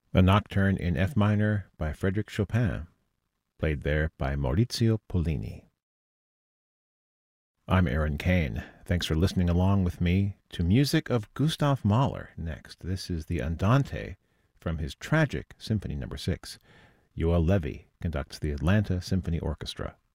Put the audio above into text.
A Nocturne in F minor by Frédéric Chopin, played there by Maurizio Pollini. I'm Aaron Kane. Thanks for listening along with me to music of Gustav Mahler next. This is the Andante from his tragic Symphony No. 6. Yoel Levy conducts the Atlanta Symphony Orchestra.